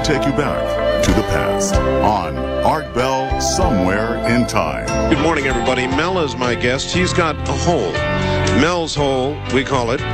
take you back to the past on Art Bell Somewhere in Time. Good morning, everybody. Mel is my guest. He's got a hole. Mel's hole, we call it.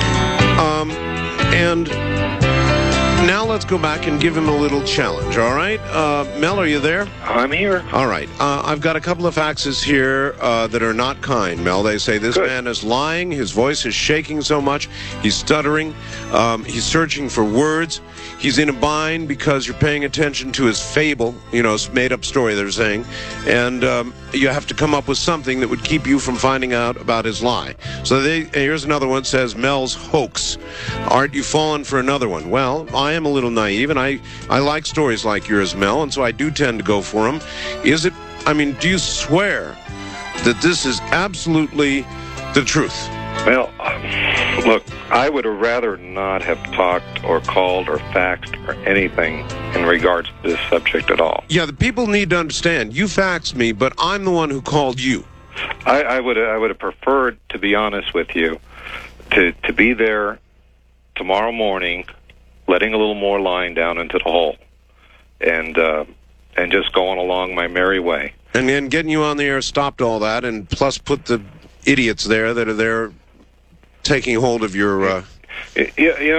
And now let's go back and give him a little challenge, all right? Mel, are you there? I'm here. All right. I've got a couple of faxes here that are not kind, Mel. They say this man is lying. His voice is shaking so much. He's stuttering. He's searching for words. He's in a bind because you're paying attention to his fable, his made-up story, they're saying. And you have to come up with something that would keep you from finding out about his lie. So here's another one that says, Mel's hoax. Aren't you fallen for another one? Well, I am a little naive, and I like stories like yours, Mel, and so I do tend to go for them. Do you swear that this is absolutely the truth? Well, look, I would have rather not have talked or called or faxed or anything in regards to this subject at all. Yeah, the people need to understand. You faxed me, but I'm the one who called you. I would have preferred, to be honest with you, to be there tomorrow morning, letting a little more line down into the hole, and just going along my merry way. And then getting you on the air stopped all that, and plus put the idiots there that are there taking hold of your... When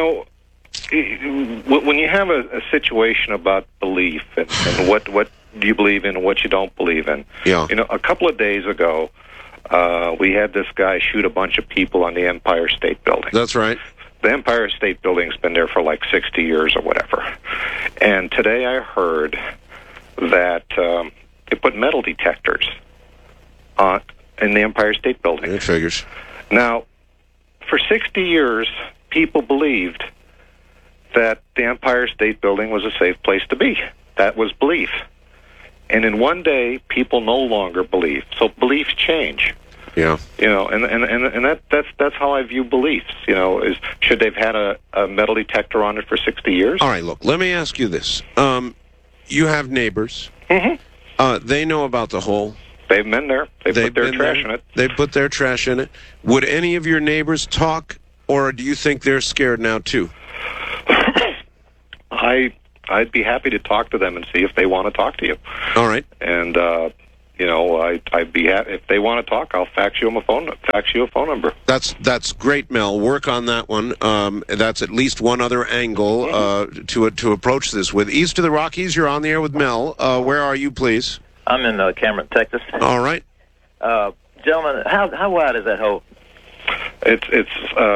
you have a situation about belief and what do you believe in and what you don't believe in, a couple of days ago, we had this guy shoot a bunch of people on the Empire State Building. That's right. The Empire State Building's been there for like 60 years or whatever. And today I heard that they put metal detectors in the Empire State Building. It figures. Now, for 60 years, people believed that the Empire State Building was a safe place to be. That was belief. And in one day, people no longer believe. So beliefs change. Yeah. And that's how I view beliefs. Is should they've had a metal detector on it for 60 years? All right, look, let me ask you this. You have neighbors. Mm-hmm. They know about the hole. They've been there. They put their trash in it. They put their trash in it. Would any of your neighbors talk, or do you think they're scared now, too? I'd be happy to talk to them and see if they want to talk to you. All right. And, I'd be happy. If they want to talk, I'll fax you a phone number. That's great, Mel. Work on that one. That's at least one other angle to approach this with. East of the Rockies, you're on the air with Mel. Where are you, please? I'm in Cameron, Texas. All right. Gentlemen, how wide is that hole? It's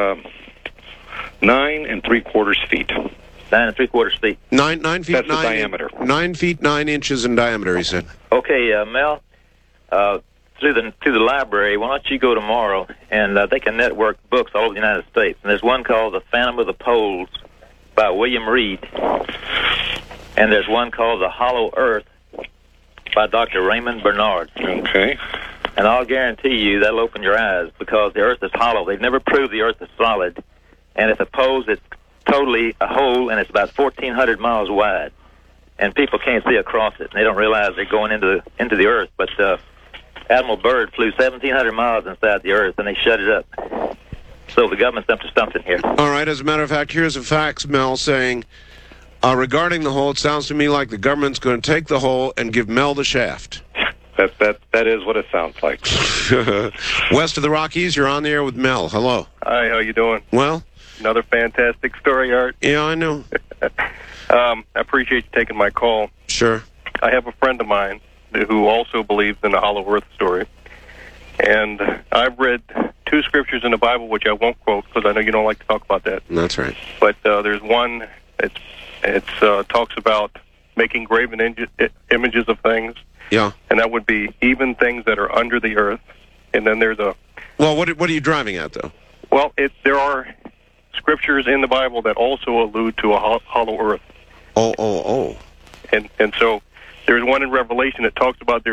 9 3/4 feet. 9 3/4 feet. 9 feet. That's the 9 diameter. 9 feet 9 inches in diameter, he said. Okay, Mel. Through the library, why don't you go tomorrow and they can network books all over the United States. And there's one called The Phantom of the Poles by William Reed. And there's one called The Hollow Earth by Dr. Raymond Bernard. Okay. And I'll guarantee you that'll open your eyes because the Earth is hollow. They've never proved the Earth is solid. And it's a pose that's totally a hole, and it's about 1,400 miles wide. And people can't see across it. And they don't realize they're going into the Earth. But Admiral Byrd flew 1,700 miles inside the Earth, and they shut it up. So the government's up to something here. All right. As a matter of fact, here's a fax, Mel, saying... regarding the hole, it sounds to me like the government's going to take the hole and give Mel the shaft. That is what it sounds like. West of the Rockies, you're on the air with Mel. Hello. Hi, how you doing? Well? Another fantastic story, Art. Yeah, I know. I appreciate you taking my call. Sure. I have a friend of mine who also believes in the Hollow Earth story. And I've read 2 scriptures in the Bible, which I won't quote because I know you don't like to talk about that. That's right. But there's one... It talks about making graven images of things. Yeah. And that would be even things that are under the earth. And then there's a... Well, what are you driving at, though? Well, there are scriptures in the Bible that also allude to a hollow earth. Oh. And so there's one in Revelation that talks about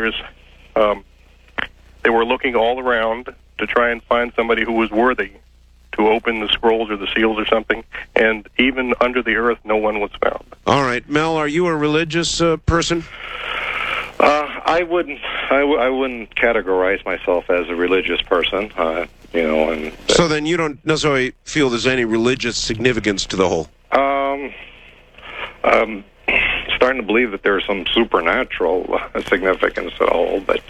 they were looking all around to try and find somebody who was worthy to open the scrolls or the seals or something, and even under the earth, no one was found. All right, Mel, are you a religious person? I wouldn't categorize myself as a religious person, And so then you don't necessarily feel there's any religious significance to the whole. starting to believe that there's some supernatural significance at all. But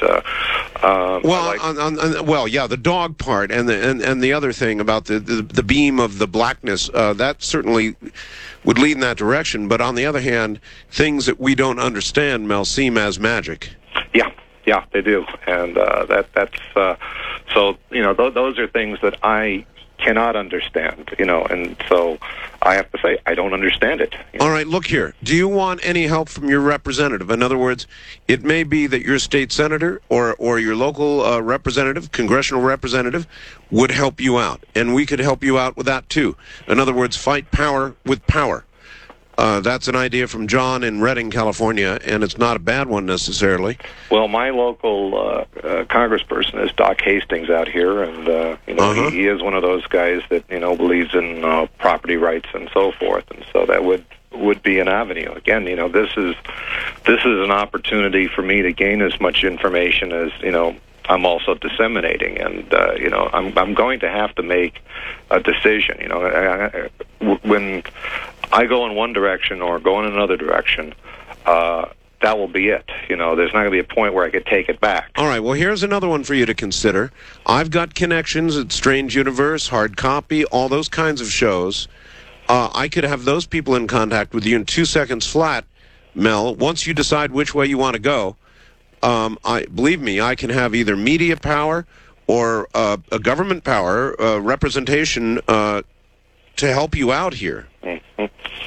yeah, the dog part and the other thing about the beam of the blackness, that certainly would lead in that direction. But on the other hand, things that we don't understand, Mel, seem as magic. Yeah, they do, and that's so. Those are things that I cannot understand. And so I have to say I don't understand it. All right, look here. Do you want any help from your representative? In other words, it may be that your state senator or your local representative, congressional representative, would help you out, and we could help you out with that too. In other words, fight power with power. That's an idea from John in Redding, California, and it's not a bad one necessarily. Well, my local congressperson is Doc Hastings out here, and he is one of those guys that believes in property rights and so forth, and so that would be an avenue. Again, this is an opportunity for me to gain as much information as I'm also disseminating, and I'm going to have to make a decision. When I go in one direction or go in another direction, that will be it. There's not going to be a point where I could take it back. All right, well, here's another one for you to consider. I've got connections at Strange Universe, Hard Copy, all those kinds of shows. I could have those people in contact with you in 2 seconds flat, Mel, once you decide which way you want to go. Believe me, I can have either media power or a government power representation to help you out here. Mm-hmm.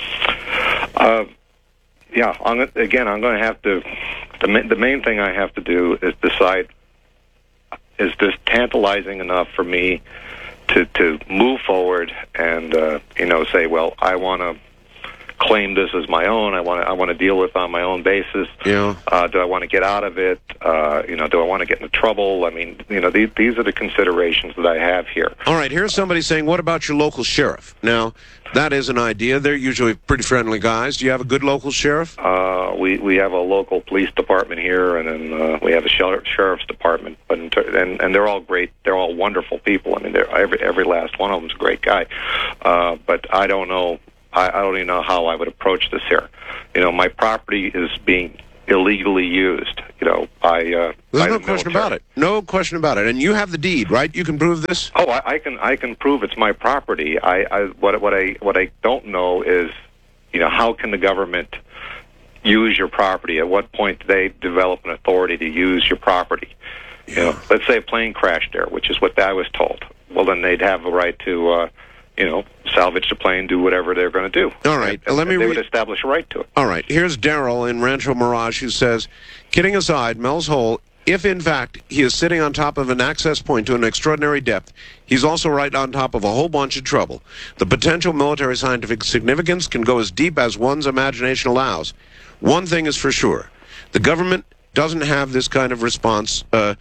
I'm going to have to. The main thing I have to do is decide: is this tantalizing enough for me to move forward and say, well, I want to claim this as my own. I want to deal with it on my own basis. Yeah. Do I want to get out of it? Do I want to get into trouble? I mean, these are the considerations that I have here. All right. Here's somebody saying, "What about your local sheriff?" Now, that is an idea. They're usually pretty friendly guys. Do you have a good local sheriff? We have a local police department here, and then we have a sheriff's department. But and they're all great. They're all wonderful people. I mean, every last one of them's a great guy. But I don't know. I don't even know how I would approach this here. My property is being illegally used. There's no question about it. No question about it. And you have the deed, right? You can prove this. Oh, I can prove it's my property. What I don't know is, how can the government use your property? At what point do they develop an authority to use your property? Yeah. Let's say a plane crashed there, which is what I was told. Well, then they'd have a right to. Salvage the plane, do whatever they're going to do. All right. They would establish a right to it. All right. Here's Daryl in Rancho Mirage who says, kidding aside, Mel's Hole, if in fact he is sitting on top of an access point to an extraordinary depth, he's also right on top of a whole bunch of trouble. The potential military scientific significance can go as deep as one's imagination allows. One thing is for sure. The government doesn't have this kind of response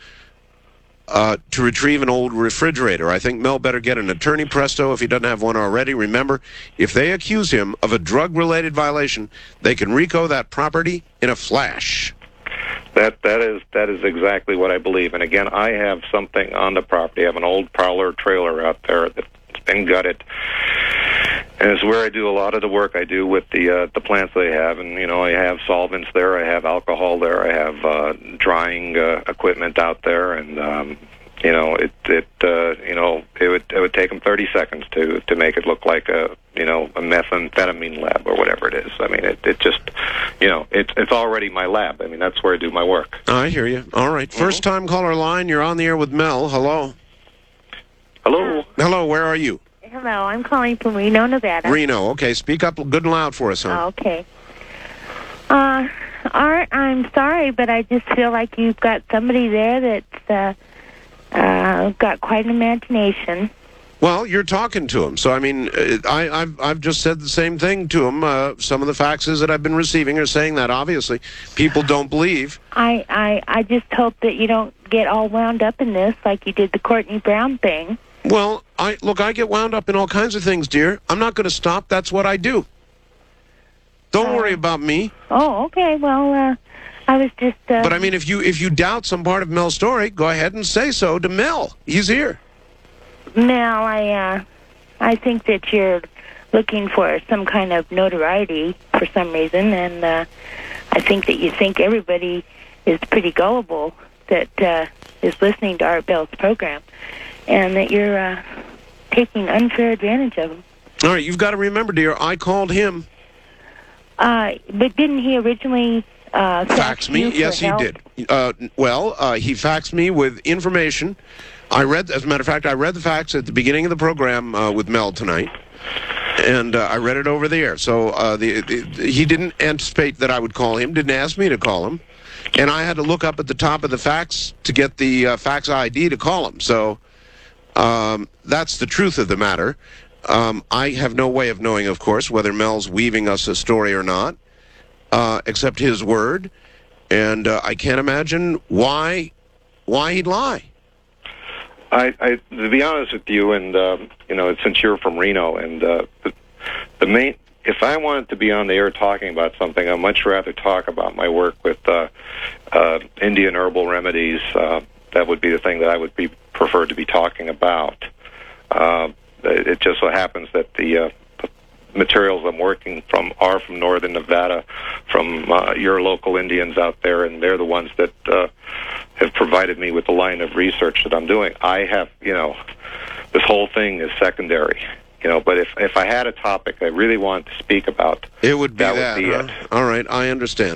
to retrieve an old refrigerator. I think Mel better get an attorney presto if he doesn't have one already. Remember, if they accuse him of a drug-related violation, they can RICO that property in a flash. That is exactly what I believe. And again, I have something on the property. I have an old parlor trailer out there that's been gutted. And it's where I do a lot of the work I do with the plants they have. And, I have solvents there. I have alcohol there. I have drying equipment out there. And, it would take them 30 seconds to make it look like a methamphetamine lab or whatever it is. I mean, it just, it's already my lab. I mean, that's where I do my work. I hear you. All right. First time caller line. You're on the air with Mel. Hello. Hello. Hello. Where are you? Hello, I'm calling from Reno, Nevada. Reno, okay. Speak up good and loud for us, huh? Oh, okay. Art, I'm sorry, but I just feel like you've got somebody there that's got quite an imagination. Well, you're talking to him, so I mean, I've just said the same thing to him. Some of the faxes that I've been receiving are saying that. Obviously, people don't believe. I just hope that you don't get all wound up in this like you did the Courtney Brown thing. Well, I get wound up in all kinds of things, dear. I'm not going to stop. That's what I do. Don't worry about me. Oh, okay. Well, I was just. But I mean, if you doubt some part of Mel's story, go ahead and say so to Mel. He's here. Mel, I think that you're looking for some kind of notoriety for some reason, and I think that you think everybody is pretty gullible that is listening to Art Bell's program, and that you're taking unfair advantage of them. All right, you've got to remember, dear, I called him. But didn't he originally fax me? you for Yes, help? he did. He faxed me with information. As a matter of fact, I read the fax at the beginning of the program with Mel tonight, and I read it over the air. So he didn't anticipate that I would call him, didn't ask me to call him, and I had to look up at the top of the fax to get the fax ID to call him. So that's the truth of the matter. I have no way of knowing, of course, whether Mel's weaving us a story or not, except his word, and I can't imagine why he'd lie. I to be honest with you, and since you're from Reno, and the main, if I wanted to be on the air talking about something, I'd much rather talk about my work with Indian herbal remedies. That would be the thing that I would be preferred to be talking about. It just so happens that the materials I'm working from are from northern Nevada, from your local Indians out there, and they're the ones that have provided me with the line of research that I'm doing. I have, this whole thing is secondary, but if I had a topic I really wanted to speak about, it would be that would be huh? it. All right, I understand.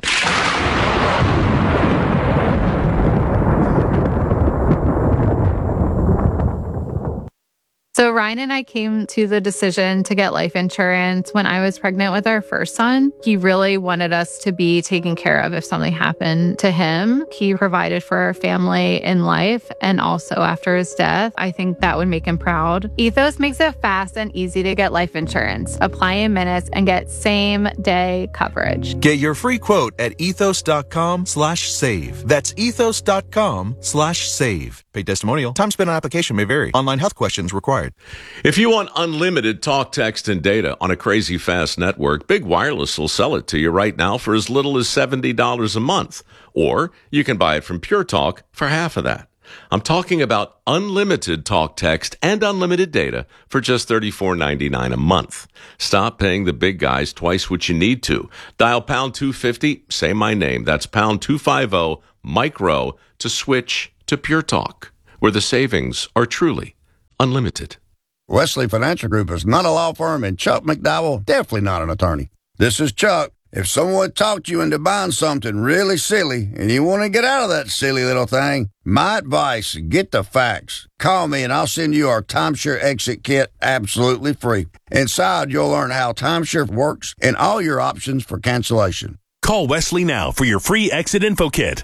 So Ryan and I came to the decision to get life insurance when I was pregnant with our first son. He really wanted us to be taken care of if something happened to him. He provided for our family in life and also after his death. I think that would make him proud. Ethos makes it fast and easy to get life insurance. Apply in minutes and get same-day coverage. Get your free quote at ethos.com/save. That's ethos.com/save. Paid testimonial. Time spent on application may vary. Online health questions required. If you want unlimited talk, text, and data on a crazy fast network, Big Wireless will sell it to you right now for as little as $70 a month. Or you can buy it from Pure Talk for half of that. I'm talking about unlimited talk, text, and unlimited data for just $34.99 a month. Stop paying the big guys twice what you need to. Dial pound 250, say my name. That's pound 250, micro, to switch to Pure Talk, where the savings are truly unlimited. Wesley Financial Group is not a law firm, and Chuck McDowell definitely not an attorney. This is Chuck. If someone talked you into buying something really silly and you want to get out of that silly little thing, my advice, get the facts. Call me and I'll send you our timeshare exit kit absolutely free. Inside, you'll learn how timeshare works and all your options for cancellation. Call Wesley now for your free exit info kit.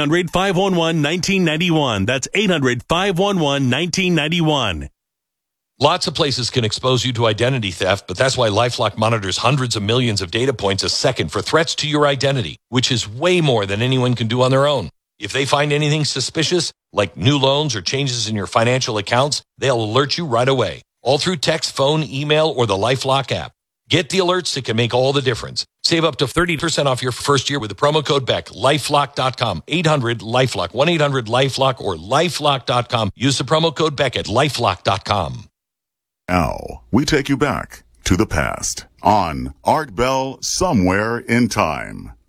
800-511-1991. That's 800-511-1991. Lots of places can expose you to identity theft, but that's why LifeLock monitors hundreds of millions of data points a second for threats to your identity, which is way more than anyone can do on their own. If they find anything suspicious, like new loans or changes in your financial accounts, they'll alert you right away, all through text, phone, email, or the LifeLock app. Get the alerts that can make all the difference. Save up to 30% off your first year with the promo code BECK. LifeLock.com. 800-LifeLock. 1-800-LifeLock or LifeLock.com. Use the promo code BECK at LifeLock.com. Now, we take you back to the past on Art Bell Somewhere in Time.